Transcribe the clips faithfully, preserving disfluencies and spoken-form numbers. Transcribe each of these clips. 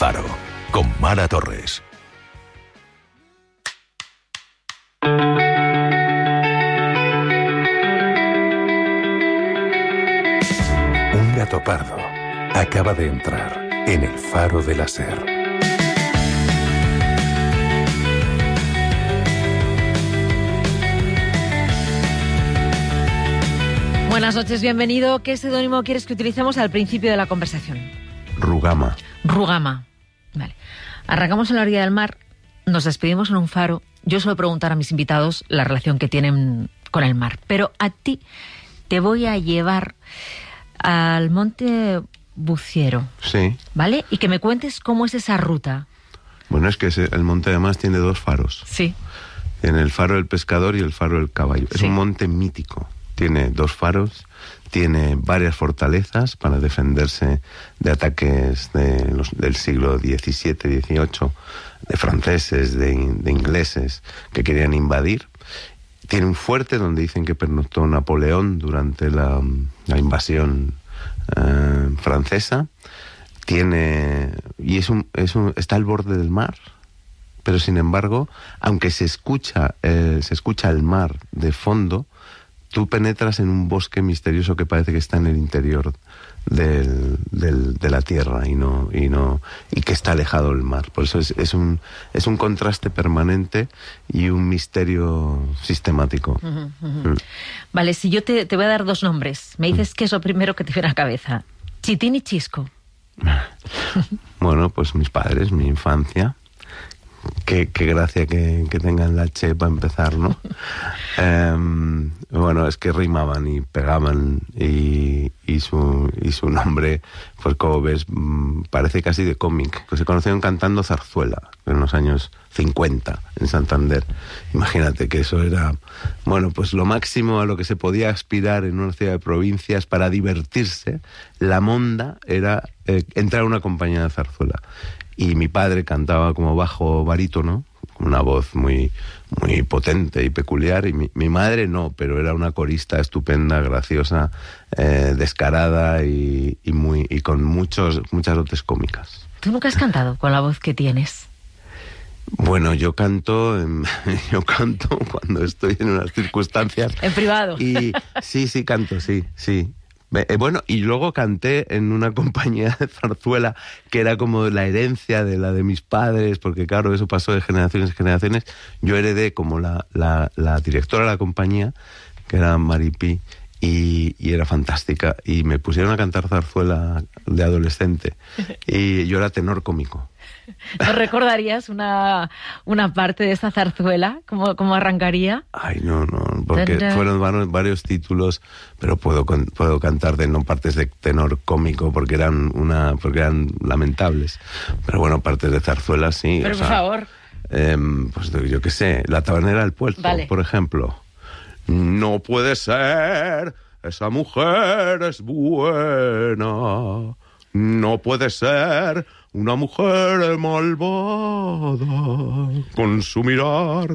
Faro, con Mara Torres. Un gato pardo acaba de entrar en el Faro de la Ser. Buenas noches, bienvenido. ¿Qué seudónimo quieres que utilicemos al principio de la conversación? Rugama. Rugama. Vale. Arrancamos en la orilla del mar, nos despedimos en un faro. Yo suelo preguntar a mis invitados la relación que tienen con el mar, pero a ti te voy a llevar al Monte Buciero. Sí. ¿Vale? Y que me cuentes cómo es esa ruta. Bueno, es que ese, el monte además tiene dos faros. Sí. Tiene el faro del pescador y el faro del caballo. Es Sí. un monte mítico. Tiene dos faros, tiene varias fortalezas para defenderse de ataques de los, del siglo diecisiete, dieciocho, de franceses, de, de ingleses que querían invadir. Tiene un fuerte donde dicen que pernoctó Napoleón durante la, la invasión eh, francesa. Tiene y es un, es un, está al borde del mar, pero sin embargo, aunque se escucha eh, se escucha el mar de fondo, tú penetras en un bosque misterioso que parece que está en el interior del, del, de la tierra y no y no y que está alejado del mar. Por eso es, es un es un contraste permanente y un misterio sistemático. Uh-huh, uh-huh. Mm. Vale, si yo te, te voy a dar dos nombres, me dices qué es lo primero que te viene a la cabeza. Chitín y Chisco. Bueno, pues mis padres, mi infancia. Qué, qué gracia que, que tengan la Che para empezar, ¿no? um, bueno, es que rimaban y pegaban y, y, su, y su nombre, pues como ves, parece casi de cómic. Se conocieron cantando zarzuela en los años cincuenta en Santander. Imagínate que eso era, bueno, pues lo máximo a lo que se podía aspirar en una ciudad de provincias para divertirse. La monda era eh, entrar a una compañía de zarzuela. Y mi padre cantaba como bajo barítono, con una voz muy, muy potente y peculiar, y mi, mi madre no, pero era una corista estupenda, graciosa, eh, descarada y, y, muy, y con muchos, muchas dotes cómicas. ¿Tú nunca has cantado con la voz que tienes? Bueno, yo canto, yo canto cuando estoy en unas circunstancias... ¿En privado? Y sí, sí, canto, sí, sí. Eh, bueno, y luego canté en una compañía de zarzuela que era como la herencia de la de mis padres, porque claro, eso pasó de generaciones en generaciones. Yo heredé como la, la, la directora de la compañía, que era Maripí, y, y era fantástica. Y me pusieron a cantar zarzuela de adolescente, y yo era tenor cómico. ¿No recordarías una, una parte de esta zarzuela? ¿Cómo, cómo arrancaría? Ay, no, no, porque Tendrá... fueron varios, varios títulos, pero puedo puedo cantar de no partes de tenor cómico porque eran una porque eran lamentables. Pero bueno, partes de zarzuela sí. Pero o por sea, favor. Eh, pues yo qué sé, La tabernera del puerto, vale. Por ejemplo. No puede ser, esa mujer es buena. No puede ser una mujer malvada con su mirar.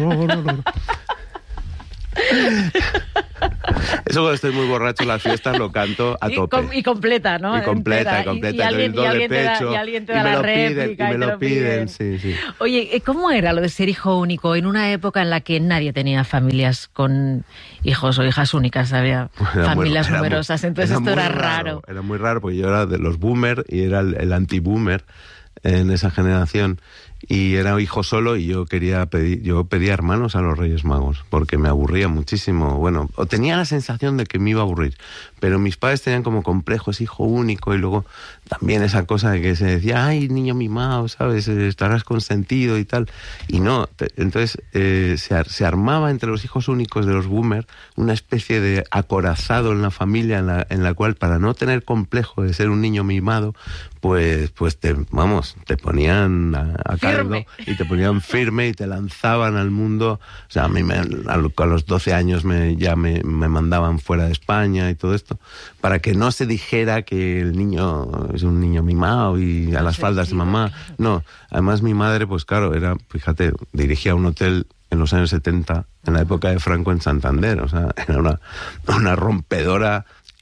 Eso cuando estoy muy borracho en las fiestas lo canto a tope. Y, com- y completa, ¿no? Y completa, Entera. y completa. Y, y, alguien, y, alguien, te da, y alguien te da la réplica. Y me lo piden, sí, sí. Oye, ¿cómo era lo de ser hijo único en una época en la que nadie tenía familias con hijos o hijas únicas? Había era familias muy, numerosas, muy, entonces esto era raro, raro. Era muy raro porque yo era de los boomer y era el, el anti-boomer en esa generación. Y era hijo solo y yo quería pedir, yo pedía hermanos a los Reyes Magos porque me aburría muchísimo. Bueno, o tenía la sensación de que me iba a aburrir, pero mis padres tenían como complejo, es hijo único, y luego también esa cosa de que se decía, ay, niño mimado, ¿sabes? Estarás consentido y tal. Y no, te, entonces eh, se, se armaba entre los hijos únicos de los boomers una especie de acorazado en la familia en la, en la cual, para no tener complejo de ser un niño mimado, pues, pues te, vamos, te ponían a, a caldo y te ponían firme y te lanzaban al mundo. O sea, a mí me, a, a los doce años me, ya me, me mandaban fuera de España y todo esto, para que no se dijera que el niño es un niño mimado y a las faldas de mamá. No, además mi madre, pues claro, era, fíjate, dirigía un hotel en los años setenta, en la época de Franco en Santander. O sea, era una, una rompedora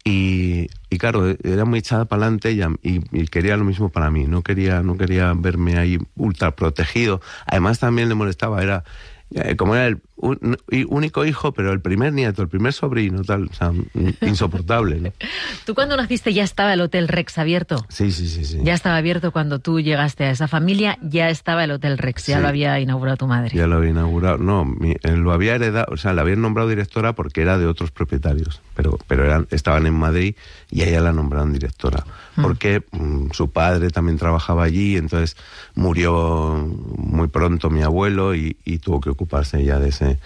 Y, y claro, era muy echada para adelante y, y, y quería lo mismo para mí. No quería, no quería verme ahí ultra protegido. Además también le molestaba, era eh, como era el un, único hijo, pero el primer nieto, el primer sobrino, tal, o sea, insoportable, ¿no? ¿Tú cuando naciste ya estaba el Hotel Rex abierto? Sí, sí, sí, sí. Ya estaba abierto cuando tú llegaste a esa familia, ya estaba el Hotel Rex, ya sí. Lo había inaugurado tu madre. Ya lo había inaugurado, no, mi, lo había heredado, o sea, la habían nombrado directora porque era de otros propietarios, pero, pero eran, estaban en Madrid y a ella la nombraron directora, mm. porque mm, su padre también trabajaba allí, entonces murió muy pronto mi abuelo y, y tuvo que ocuparse ya de ese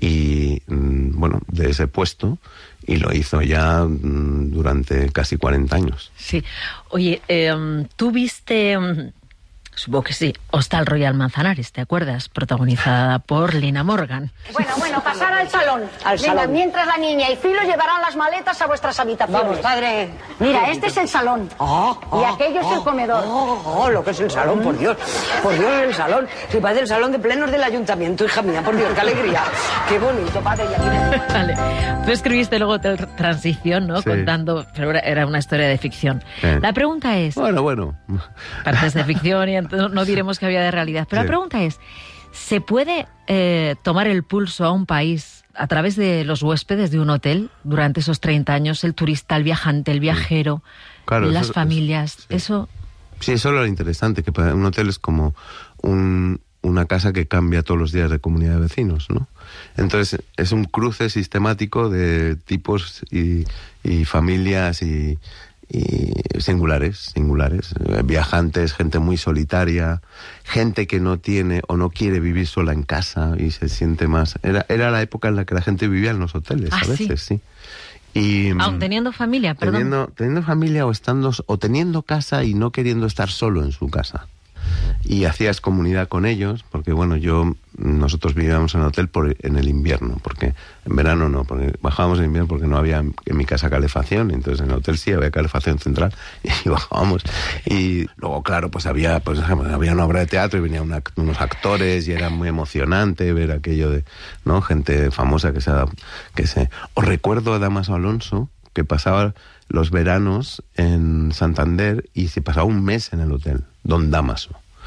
y bueno, de ese puesto, y lo hizo ya durante casi cuarenta años. Sí. Oye, eh, tú viste, supongo que sí, Hostal Royal Manzanares, ¿te acuerdas? Protagonizada por Lina Morgan. Bueno, bueno, pasar al salón. Al Venga, salón. Mientras la niña y Filo llevarán las maletas a vuestras habitaciones. Vamos, padre. Mira, este es el salón. Oh, oh, y aquello oh, es el comedor. Oh, oh, lo que es el salón, por Dios. Por Dios, el salón. Si parece el salón de plenos del ayuntamiento, hija mía, por Dios, qué alegría. Qué bonito, padre. Y aquí... Vale. Tú escribiste luego Transición, ¿no? Sí. Contando, pero era una historia de ficción. Sí. La pregunta es... Bueno, bueno. Partes de ficción y entonces no diremos que había de realidad. Pero sí. La pregunta es, ¿se puede eh, tomar el pulso a un país a través de los huéspedes de un hotel durante esos treinta años? El turista, el viajante, el viajero, claro, las eso, familias, eso, sí. eso... Sí, eso es lo interesante, que un hotel es como un, una casa que cambia todos los días de comunidad de vecinos, ¿no? Entonces es un cruce sistemático de tipos y, y familias y... y singulares, singulares, viajantes, gente muy solitaria, gente que no tiene o no quiere vivir sola en casa y se siente más... Era, era la época en la que la gente vivía en los hoteles, ¿Ah, a veces, sí. sí. Y, Aún teniendo familia, perdón. Teniendo, teniendo familia o, estando, o teniendo casa y no queriendo estar solo en su casa. Y hacías comunidad con ellos, porque bueno, yo nosotros vivíamos en el hotel por, en el invierno, porque en verano no, porque bajábamos en invierno porque no había en mi casa calefacción, entonces en el hotel sí había calefacción central y bajábamos. Y luego, claro, pues había pues había una obra de teatro y venían una, unos actores y era muy emocionante ver aquello de, ¿no? Gente famosa que se... Que se... Os recuerdo a Damaso Alonso, que pasaba los veranos en Santander y se pasaba un mes en el hotel, Don Damaso.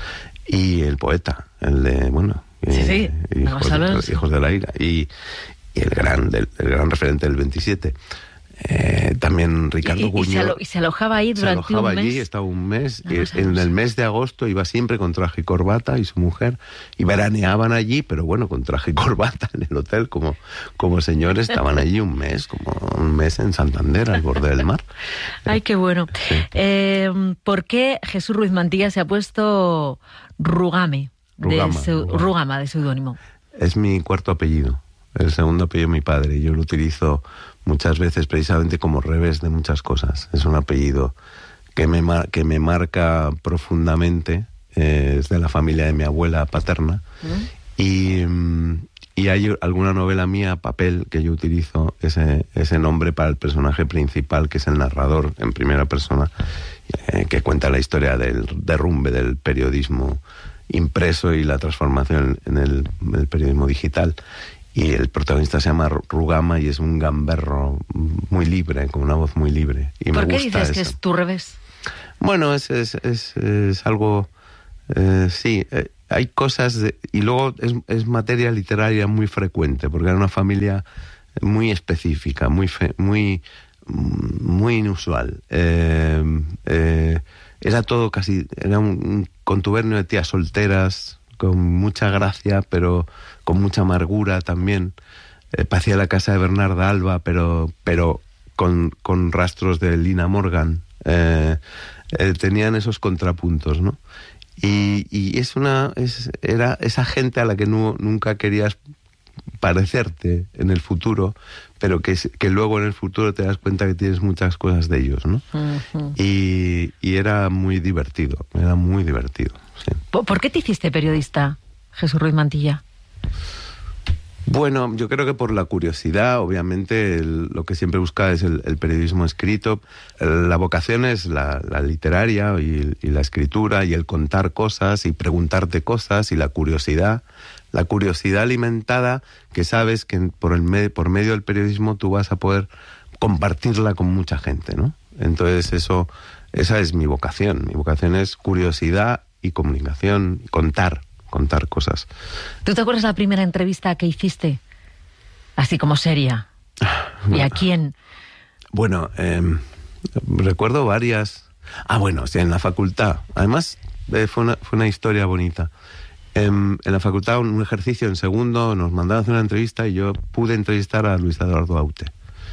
Y el poeta, el de, bueno, sí, sí, eh, hijos, de, hijos de la ira, y, y el gran del, el gran referente del veintisiete. Eh, también Ricardo y, Guñó. Y se, alo, y se alojaba ahí durante se alojaba un mes. allí, estaba un mes. No, y en el mes de agosto iba siempre con traje y corbata y su mujer. Y veraneaban allí, pero bueno, con traje y corbata en el hotel, como, como señores, estaban allí un mes, como un mes en Santander, al borde del mar. Ay, qué bueno. Sí. Eh, ¿Por qué Jesús Ruiz Mantilla se ha puesto Rugame? Rugama, de seu, Rugama. Rugama, de seudónimo. Es mi cuarto apellido. El segundo apellido de mi padre. Yo lo utilizo muchas veces precisamente como revés de muchas cosas. Es un apellido que me, mar- que me marca profundamente. Eh, es de la familia de mi abuela paterna. ¿Mm? Y, y hay alguna novela mía, papel, que yo utilizo ese, ese nombre para el personaje principal, que es el narrador en primera persona, eh, que cuenta la historia del derrumbe del periodismo impreso y la transformación en el, en el periodismo digital. Y el protagonista se llama Rugama y es un gamberro muy libre, con una voz muy libre. Y ¿Por me qué gusta dices eso. que es tu revés? Bueno, es, es, es, es algo... Eh, sí, eh, hay cosas... De, y luego es, es materia literaria muy frecuente, porque era una familia muy específica, muy, fe, muy, muy inusual. Eh, eh, era todo casi... Era un, un contubernio de tías solteras, con mucha gracia, pero con mucha amargura también. Eh, parecía la casa de Bernarda Alba, pero, pero con, con rastros de Lina Morgan. Eh, eh, tenían esos contrapuntos, ¿no? Y, y es una es, era esa gente a la que no, nunca querías parecerte en el futuro, pero que, que luego en el futuro te das cuenta que tienes muchas cosas de ellos, ¿no? Uh-huh. Y, y era muy divertido, era muy divertido. Sí. ¿Por qué te hiciste periodista, Jesús Ruiz Mantilla? Bueno, yo creo que por la curiosidad, obviamente, el, lo que siempre busca es el, el periodismo escrito. La vocación es la, la literaria y, y la escritura y el contar cosas y preguntarte cosas y la curiosidad. La curiosidad alimentada que sabes que por, el me, por medio del periodismo tú vas a poder compartirla con mucha gente, ¿no? Entonces eso, esa es mi vocación. Mi vocación es curiosidad y comunicación, contar, contar cosas. ¿Tú te acuerdas la primera entrevista que hiciste? Así como seria. ¿Y a quién? Bueno, eh, recuerdo varias. Ah, bueno, sí, en la facultad. Además, eh, fue, una, fue una historia bonita. Eh, en la facultad, un ejercicio en segundo, nos mandaron a hacer una entrevista y yo pude entrevistar a Luis Eduardo Aute.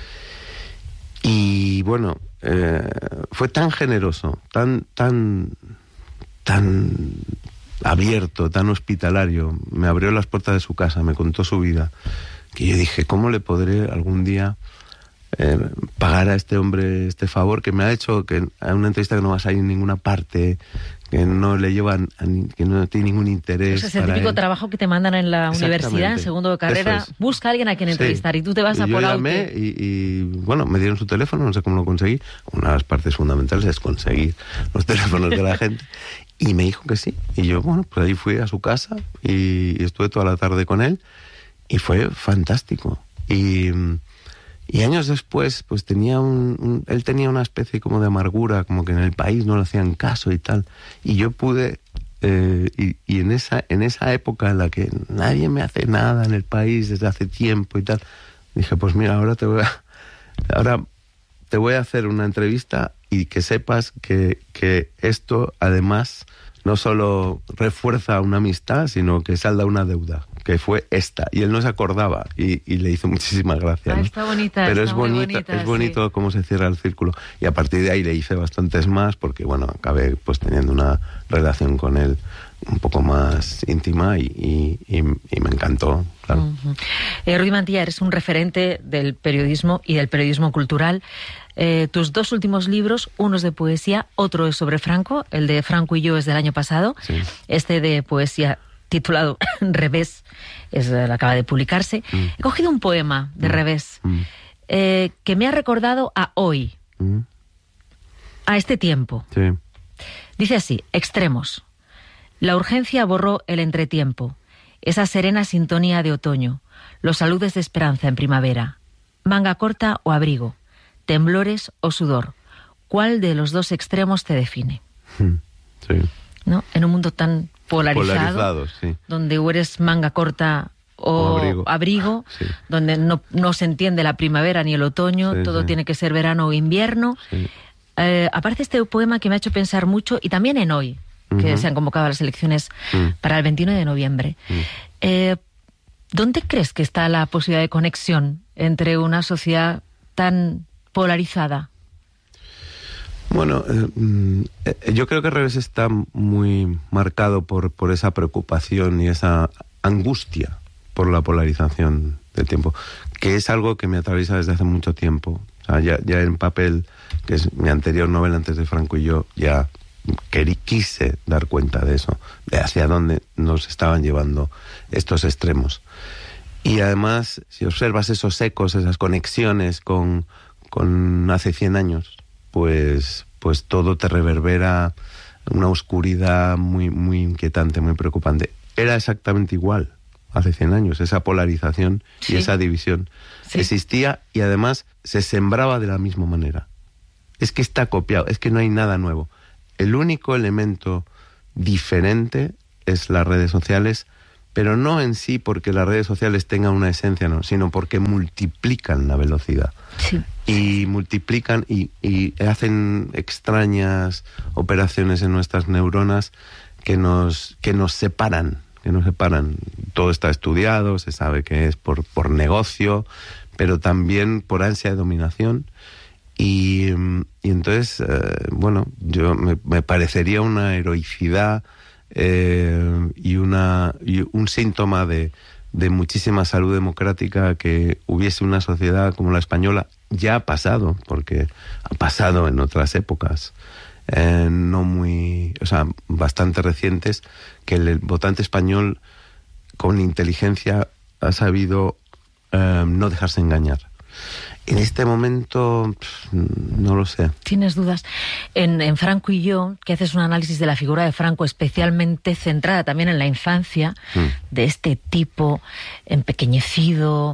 Y bueno, eh, fue tan generoso, tan, tan, tan abierto, tan hospitalario. Me abrió las puertas de su casa, me contó su vida, que yo dije, ¿cómo le podré algún día eh, pagar a este hombre este favor que me ha hecho, que a una entrevista que no va a salir en ninguna parte, que no le llevan, a ni, que no tiene ningún interés. Pues es el típico él. trabajo que te mandan en la universidad, en segundo de carrera, es. busca a alguien a quien entrevistar, sí. Y tú te vas a yo por llamé Aute. Y, y, bueno, me dieron su teléfono, no sé cómo lo conseguí. Una de las partes fundamentales es conseguir los teléfonos de la gente. Y me dijo que sí. Y yo, bueno, pues ahí fui a su casa y, y estuve toda la tarde con él. Y fue fantástico. Y... Y años después, pues tenía un, un... Él tenía una especie como de amargura, como que en el país no le hacían caso y tal. Y yo pude... Eh, y y en, esa, en esa época en la que nadie me hace nada en el país desde hace tiempo y tal, dije, pues mira, ahora te voy a... Ahora te voy a hacer una entrevista y que sepas que, que esto, además, no solo refuerza una amistad, sino que salda una deuda, que fue esta. Y él no se acordaba y, y le hizo muchísimas gracias. Ah, ¿no? está bonita, Pero está es bonito, bonita, es bonito sí. Cómo se cierra el círculo. Y a partir de ahí le hice bastantes más, porque bueno, acabé pues teniendo una relación con él un poco más íntima y, y, y, y me encantó, claro. Uh-huh. eh, Ruy Mantilla, eres un referente del periodismo y del periodismo cultural. Eh, tus dos últimos libros, uno es de poesía, otro es sobre Franco, el de Franco y yo es del año pasado, Sí. Este de poesía titulado Revés, es, acaba de publicarse. Mm. He cogido un poema de Mm. Revés Mm. eh, que me ha recordado a hoy, Mm. a este tiempo. Sí. Dice así, extremos. La urgencia borró el entretiempo, esa serena sintonía de otoño, los saludes de esperanza en primavera, manga corta o abrigo, temblores o sudor. ¿Cuál de los dos extremos te define? Sí. ¿No? En un mundo tan polarizado, Polarizados, sí. donde o eres manga corta o, O abrigo. abrigo, Sí. donde no, no se entiende la primavera ni el otoño, Sí, todo sí. tiene que ser verano o invierno. Sí. Eh, aparte este poema que me ha hecho pensar mucho, y también en hoy, que Ujú. se han convocado las elecciones Mm. para el veintiuno de noviembre. Mm. Eh, ¿Dónde crees que está la posibilidad de conexión entre una sociedad tan polarizada? Bueno, eh, mm, eh, yo creo que Revés está muy marcado por, por esa preocupación y esa angustia por la polarización del tiempo, que es algo que me atraviesa desde hace mucho tiempo. O sea, ya, ya en papel, que es mi anterior novela antes de Franco y yo, ya querí, quise dar cuenta de eso, de hacia dónde nos estaban llevando estos extremos. Y además, si observas esos ecos, esas conexiones con, con hace cien años, pues, pues todo te reverbera una oscuridad muy, muy inquietante, muy preocupante. Era exactamente igual hace cien años, esa polarización Sí. y esa división Sí. existía y además se sembraba de la misma manera. Es que está copiado, es que no hay nada nuevo. El único elemento diferente es las redes sociales, pero no en sí porque las redes sociales tengan una esencia, no, sino porque multiplican la velocidad. Sí. Y multiplican y, y hacen extrañas operaciones en nuestras neuronas que nos, que nos separan, que nos separan. Todo está estudiado, se sabe que es por, por negocio, pero también por ansia de dominación. Y, y entonces, eh, bueno, yo me, me parecería una heroicidad eh, y, una, y un síntoma de, de muchísima salud democrática que hubiese una sociedad como la española. Ya ha pasado, porque ha pasado en otras épocas, eh, no muy, o sea, bastante recientes, que el votante español con inteligencia ha sabido eh, no dejarse engañar. En este momento, no lo sé. ¿Tienes dudas? En, en Franco y yo, que haces un análisis de la figura de Franco especialmente centrada también en la infancia, Mm. de este tipo empequeñecido,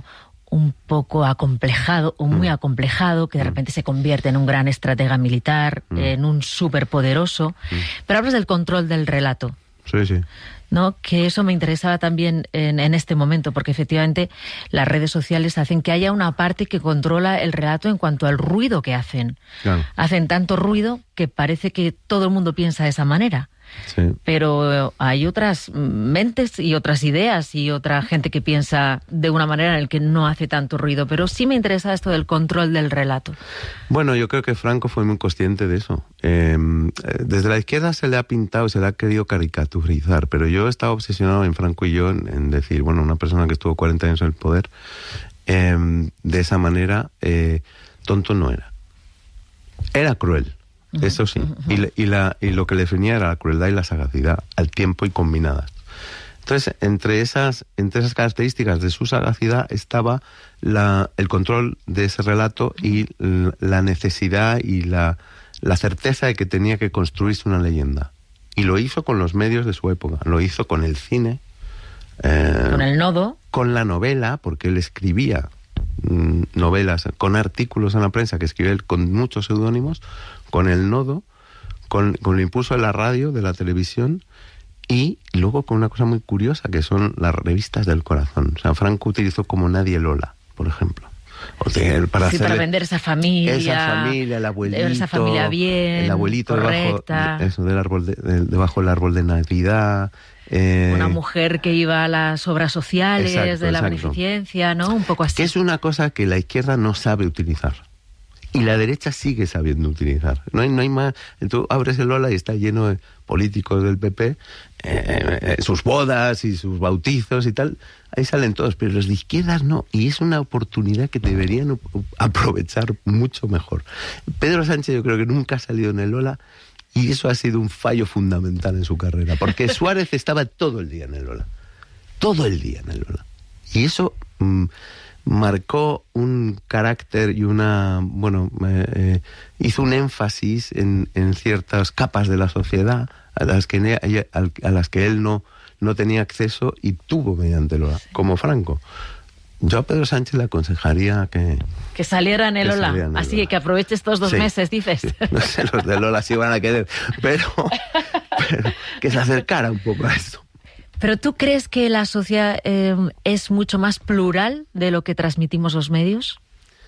un poco acomplejado o muy Mm. acomplejado, que de repente se convierte en un gran estratega militar, Mm. en un superpoderoso. Mm. Pero hablas del control del relato, Sí, sí. ¿no? Que eso me interesaba también en, en este momento, porque efectivamente las redes sociales hacen que haya una parte que controla el relato en cuanto al ruido que hacen. Claro. Hacen tanto ruido que parece que todo el mundo piensa de esa manera. Sí. Pero hay otras mentes y otras ideas y otra gente que piensa de una manera en la que no hace tanto ruido. Pero sí me interesa esto del control del relato. Bueno, yo creo que Franco fue muy consciente de eso. Eh, desde la izquierda se le ha pintado, se le ha querido caricaturizar, pero yo he estado obsesionado en Franco y yo en, en decir, bueno, una persona que estuvo cuarenta años en el poder, eh, de esa manera, eh, tonto no era. Era cruel. Eso sí, y, le, y, la, y lo que le definía era la crueldad y la sagacidad, al tiempo y combinadas. Entonces, entre esas, entre esas características de su sagacidad estaba la, el control de ese relato y la necesidad y la, la certeza de que tenía que construirse una leyenda. Y lo hizo con los medios de su época, lo hizo con el cine. Eh, con el nodo. Con la novela, porque él escribía mm, novelas, con artículos en la prensa que escribía él con muchos seudónimos, con el nodo, con, con el impulso de la radio, de la televisión, y luego con una cosa muy curiosa, que son las revistas del corazón. O sea, Franco utilizó como nadie Lola, por ejemplo. O sea, para, sí, para vender esa familia. Esa familia, el abuelito. Esa familia bien, el abuelito correcta. Debajo, eso, del árbol de, de, debajo del árbol de Navidad. Eh, una mujer que iba a las obras sociales, exacto, de la exacto. beneficencia, ¿no? Un poco así. Que es una cosa que la izquierda no sabe utilizar. Y la derecha sigue sabiendo utilizar. No hay, no hay más. Tú abres el Lola y está lleno de políticos del P P, eh, eh, sus bodas y sus bautizos y tal. Ahí salen todos, pero los de izquierdas no. Y es una oportunidad que deberían aprovechar mucho mejor. Pedro Sánchez yo creo que nunca ha salido en el Lola y eso ha sido un fallo fundamental en su carrera. Porque Suárez estaba todo el día en el Lola. Todo el día en el Lola. Y eso... Mmm, marcó un carácter y una, bueno, eh, eh, hizo un énfasis en, en ciertas capas de la sociedad a las que, ne, a las que él no, no tenía acceso y tuvo mediante Lola, como Franco. Yo a Pedro Sánchez le aconsejaría que... Que saliera en el Lola, así Lola. Que aproveche estos dos sí, meses, dices. Sí. No sé, los de Lola sí van a querer, pero, pero que se acercara un poco a esto. ¿Pero tú crees que la sociedad eh, es mucho más plural de lo que transmitimos los medios?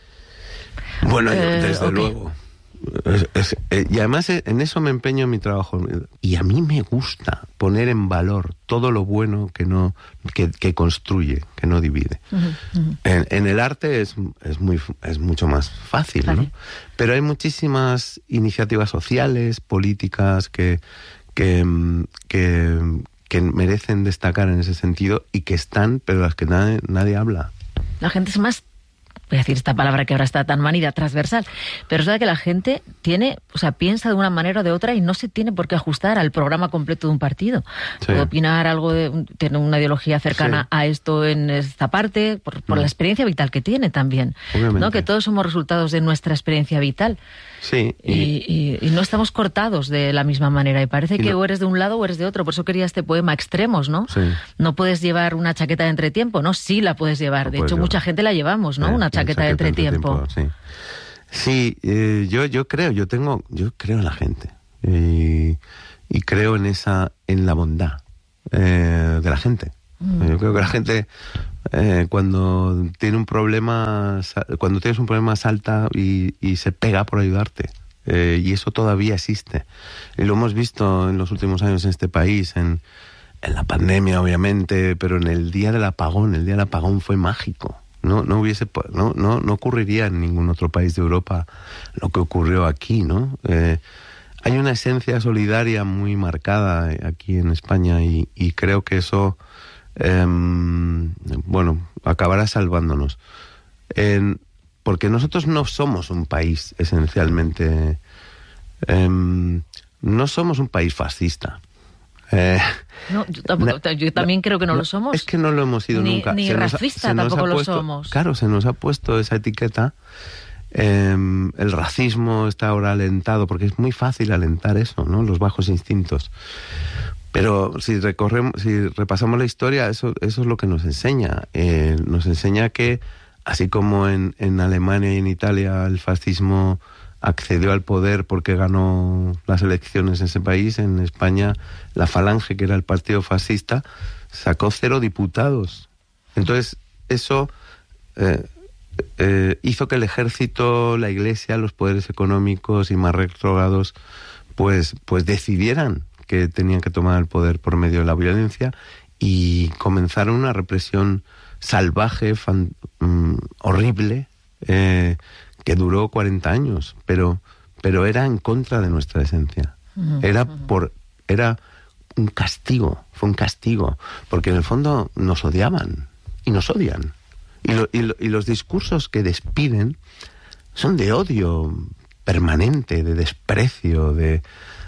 Bueno, eh, desde okay. luego. Es, es, eh, y además en eso me empeño en mi trabajo. Y a mí me gusta poner en valor todo lo bueno que no que, que construye, que no divide. Uh-huh, uh-huh. En, en el arte es, es, muy, es mucho más fácil, vale. ¿no? Pero hay muchísimas iniciativas sociales, políticas que... que, que que merecen destacar en ese sentido y que están, pero las que nadie, nadie habla. La gente es más, voy a decir esta palabra que ahora está tan manida, transversal, pero es verdad que la gente tiene, o sea, piensa de una manera o de otra y no se tiene por qué ajustar al programa completo de un partido. Sí. Puede opinar algo, de tiene una ideología cercana sí. a esto en esta parte, por, por mm. la experiencia vital que tiene también. Obviamente. ¿No? Que todos somos resultados de nuestra experiencia vital. Sí. Y, y, y no estamos cortados de la misma manera. Y parece y que no. o eres de un lado o eres de otro. Por eso quería este poema, Extremos, ¿no? Sí. No puedes llevar una chaqueta de entretiempo, ¿no? Sí la puedes llevar. No de puedes hecho, llevar. mucha gente la llevamos, ¿no? Eh, una chaqueta, chaqueta de entretiempo. Sí, sí eh, yo, yo creo, yo tengo, yo creo en la gente. Y, y creo en esa, en la bondad eh, de la gente. Mm. Yo creo que la gente... Eh, cuando tiene un problema, cuando tienes un problema salta y, y se pega por ayudarte, eh, y eso todavía existe y lo hemos visto en los últimos años en este país, en, en la pandemia obviamente, pero en el día del apagón, el día del apagón fue mágico. No, no hubiese, no, no, no ocurriría en ningún otro país de Europa lo que ocurrió aquí, ¿no? Eh, hay una esencia solidaria muy marcada aquí en España y, y creo que eso Eh, bueno, acabará salvándonos. Eh, porque nosotros no somos un país esencialmente... Eh, no somos un país fascista. Eh, no, yo, tampoco, na, yo también creo que no, no lo somos. Es que no lo hemos sido ni, nunca. Ni se racista nos, tampoco se nos lo puesto, somos. Claro, se nos ha puesto esa etiqueta. Eh, el racismo está ahora alentado, porque es muy fácil alentar eso, ¿no? Los bajos instintos. Pero si recorremos, si repasamos la historia, eso, eso es lo que nos enseña. Eh, nos enseña que así como en, en Alemania y en Italia el fascismo accedió al poder porque ganó las elecciones en ese país, en España la Falange, que era el partido fascista, sacó cero diputados. Entonces, eso eh, eh, hizo que el ejército, la iglesia, los poderes económicos y más retrógrados, pues, pues decidieran que tenían que tomar el poder por medio de la violencia y comenzaron una represión salvaje, fan, um, horrible, eh, que duró cuarenta años, pero, pero era en contra de nuestra esencia. Uh-huh. Era por, era un castigo, fue un castigo, porque en el fondo nos odiaban y nos odian. Y, lo, y, lo, y los discursos que despiden son de odio permanente, de desprecio, de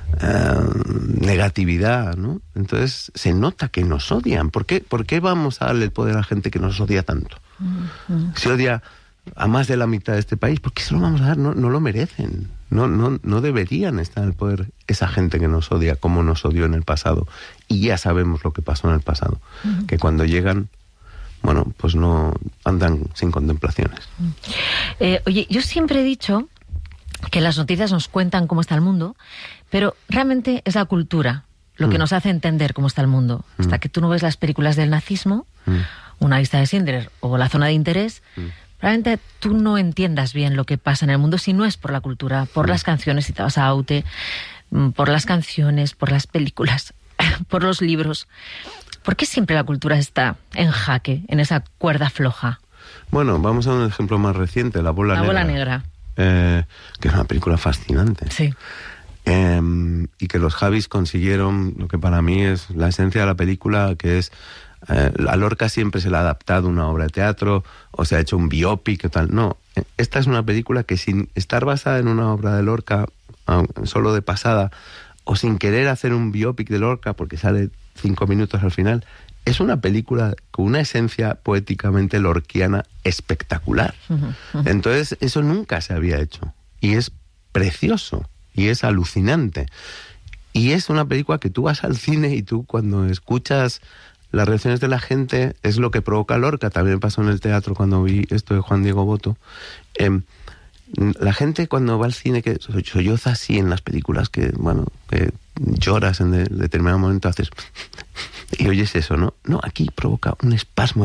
uh, negatividad, ¿no? Entonces se nota que nos odian. ¿Por qué, ¿Por qué vamos a darle el poder a la gente que nos odia tanto? Uh-huh. Se odia a más de la mitad de este país. ¿Por qué se lo vamos a dar? No, no lo merecen. No, no, no deberían estar en el poder esa gente que nos odia como nos odió en el pasado. Y ya sabemos lo que pasó en el pasado. Uh-huh. Que cuando llegan, bueno, pues no andan sin contemplaciones. Eh, oye, yo siempre he dicho que las noticias nos cuentan cómo está el mundo, pero realmente es la cultura lo que mm. nos hace entender cómo está el mundo. Mm. Hasta que tú no ves las películas del nazismo, mm. Una lista de Schindler o La zona de interés, mm. probablemente tú no entiendas bien lo que pasa en el mundo si no es por la cultura, por mm. las canciones, si te vas a Aute, por las canciones, por las películas, por los libros. ¿Por qué siempre la cultura está en jaque, en esa cuerda floja? Bueno, vamos a un ejemplo más reciente, La bola la negra. La bola negra. Eh, que es una película fascinante. Sí. Eh, y que los Javis consiguieron lo que para mí es la esencia de la película, que es eh, a Lorca siempre se le ha adaptado una obra de teatro o se ha hecho un biopic o tal. No, esta es una película que sin estar basada en una obra de Lorca, solo de pasada, o sin querer hacer un biopic de Lorca porque sale cinco minutos al final, es una película con una esencia poéticamente lorquiana espectacular. Uh-huh, uh-huh. Entonces, eso nunca se había hecho. Y es precioso. Y es alucinante. Y es una película que tú vas al cine y tú cuando escuchas las reacciones de la gente, es lo que provoca Lorca. También pasó en el teatro cuando vi esto de Juan Diego Boto. Eh, la gente cuando va al cine, que solloza así en las películas, que, bueno, que lloras en de, determinado momento, haces... y oyes eso, ¿no? No, aquí provoca un espasmo,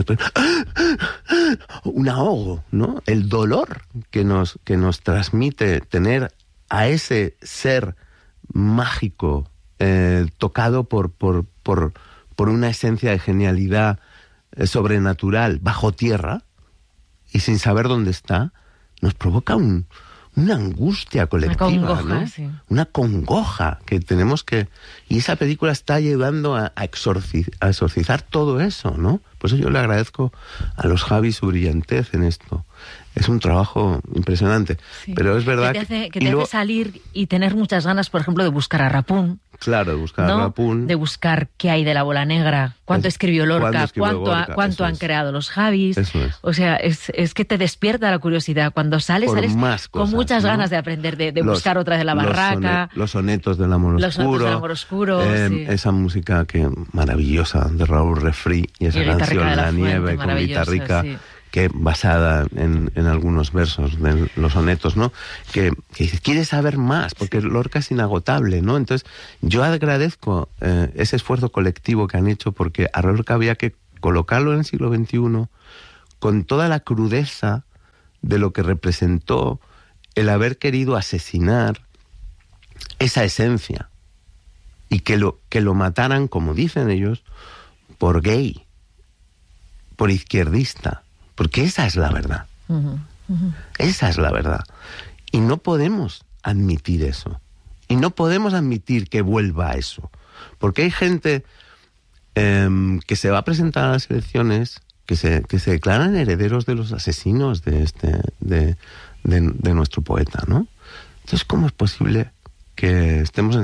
un ahogo, ¿no? El dolor que nos, que nos transmite tener a ese ser mágico eh, tocado por, por, por, por una esencia de genialidad eh, sobrenatural bajo tierra y sin saber dónde está, nos provoca un, una angustia colectiva, una congoja, ¿no? Sí. Una congoja que tenemos que... Y esa película está ayudando a, a, exorciz, a exorcizar todo eso, ¿no? Por eso yo le agradezco a los Javis su brillantez en esto. Es un trabajo impresionante. Sí. Pero es verdad que... te hace, que te lo... hace salir y tener muchas ganas, por ejemplo, de buscar a Rapún. Claro, de buscar ¿no? a Rapún. De buscar qué hay de la bola negra, cuánto es, escribió Lorca, escribió cuánto, Lorca, ha, cuánto han es. creado los Javis. Eso es. O sea, es, es que te despierta la curiosidad. Cuando sales, Por sales más cosas, con muchas ¿no? ganas de aprender, de, de los, buscar otra de la barraca. Los, sonet, los sonetos del amor los oscuro. Los sonetos del amor oscuro, eh, sí. Esa música que maravillosa de Raúl Refri y esa y canción La, la Fuente, nieve con guitarrica. Sí. Que basada en, en algunos versos de los sonetos, ¿no? Que, que quiere saber más, porque Lorca es inagotable, ¿no? Entonces, yo agradezco eh, ese esfuerzo colectivo que han hecho, porque a Lorca había que colocarlo en el siglo veintiuno con toda la crudeza de lo que representó el haber querido asesinar esa esencia y que lo, que lo mataran, como dicen ellos, por gay, por izquierdista. Porque esa es la verdad. Uh-huh, uh-huh. Esa es la verdad. Y no podemos admitir eso. Y no podemos admitir que vuelva a eso. Porque hay gente eh, que se va a presentar a las elecciones, que se, que se declaran herederos de los asesinos de, este, de, de, de nuestro poeta, ¿no? Entonces, ¿cómo es posible que estemos